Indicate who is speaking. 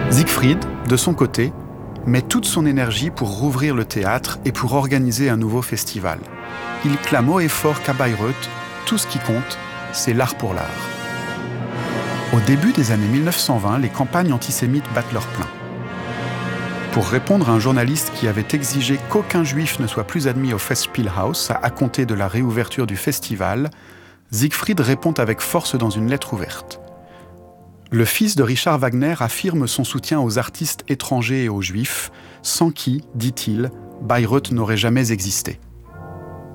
Speaker 1: Siegfried, de son côté, met toute son énergie pour rouvrir le théâtre et pour organiser un nouveau festival. Il clame haut et fort qu'à Bayreuth, tout ce qui compte, c'est l'art pour l'art. Au début des années 1920, les campagnes antisémites battent leur plein. Pour répondre à un journaliste qui avait exigé qu'aucun juif ne soit plus admis au Festspielhaus à compter de la réouverture du festival, Siegfried répond avec force dans une lettre ouverte. Le fils de Richard Wagner affirme son soutien aux artistes étrangers et aux juifs, sans qui, dit-il, Bayreuth n'aurait jamais existé.